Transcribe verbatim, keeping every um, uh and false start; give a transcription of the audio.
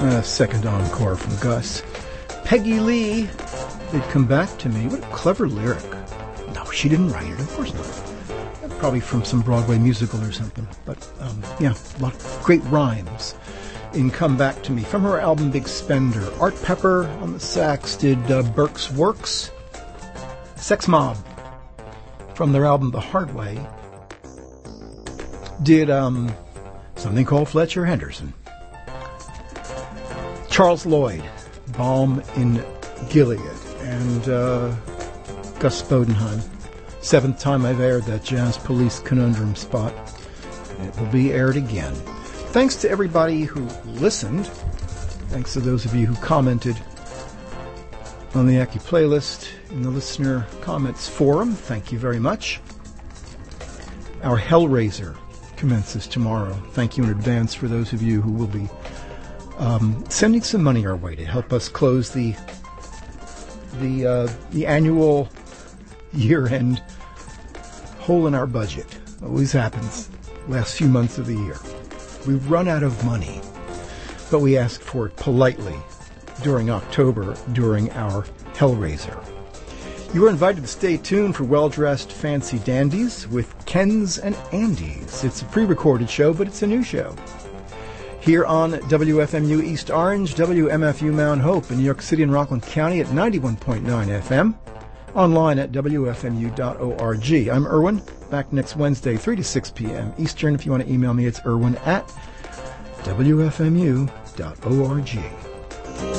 Uh, second encore from Gus. Peggy Lee, They'd Come Back to Me. What a clever lyric. No, she didn't write it, of course not. Probably from some Broadway musical or something. But, um, yeah, a lot of great rhymes in Come Back to Me. From her album Big Spender. Art Pepper on the sax did uh, Burke's Works. Sex Mob, from their album The Hard Way, did um, something called Fletcher Henderson. Charles Lloyd, Balm in Gilead, and uh, Gus Bodenheim. Seventh time I've aired that Jazz Police Conundrum spot. It will be aired again. Thanks to everybody who listened. Thanks to those of you who commented on the Aki playlist in the listener comments forum. Thank you very much. Our Hellraiser commences tomorrow. Thank you in advance for those of you who will be um, sending some money our way to help us close the the uh, the annual year-end hole in our budget. Always happens last few months of the year. We run out of money, but we ask for it politely during October, during our Hellraiser. You are invited to stay tuned for Well-Dressed Fancy Dandies with Kens and Andes. It's a pre-recorded show, but it's a new show. Here on W F M U East Orange, W M F U Mount Hope in New York City and Rockland County at ninety-one point nine F M. Online at W F M U dot org. I'm Irwin, back next Wednesday, three to six p.m. Eastern. If you want to email me, it's irwin at W F M U dot org.